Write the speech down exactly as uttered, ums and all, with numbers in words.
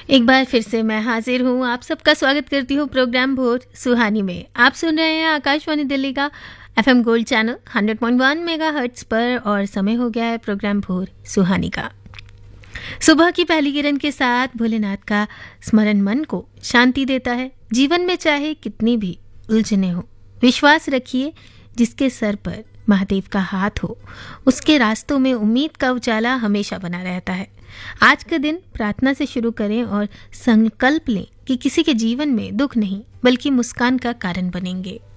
एक बार फिर से मैं हाजिर हूँ। आप सबका स्वागत करती हूँ प्रोग्राम भोर सुहानी में। आप सुन रहे हैं आकाशवाणी दिल्ली का FM gold channel hundred point one megahertz पर और समय हो गया है प्रोग्राम भोर सुहानी का। सुबह की पहली किरण के साथ भोलेनाथ का स्मरण मन को शांति देता है। जीवन में चाहे कितनी भी उलझने हो, विश्वास रखिए जिसके सर पर महादेव का हाथ हो उसके रास्तों में उम्मीद का उजाला हमेशा बना रहता है। आज का दिन प्रार्थना से शुरू करें और संकल्प लें कि किसी के जीवन में दुख नहीं बल्कि मुस्कान का कारण बनेंगे।